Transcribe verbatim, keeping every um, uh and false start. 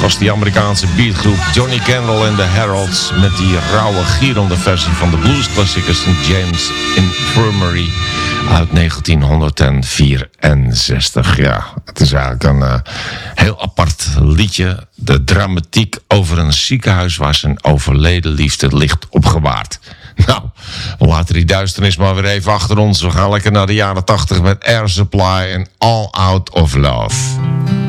was die Amerikaanse beatgroep Johnny Kendall en de Heralds met die rauwe, gierende versie van de bluesklassieker Saint James Infirmary uit negentienhonderdvierenzestig. Ja, het is eigenlijk een uh, heel apart liedje. De dramatiek over een ziekenhuis waar zijn overleden liefde ligt opgewaard. Nou, we laten die duisternis maar weer even achter ons. We gaan lekker naar de jaren tachtig met Air Supply en All Out of Love.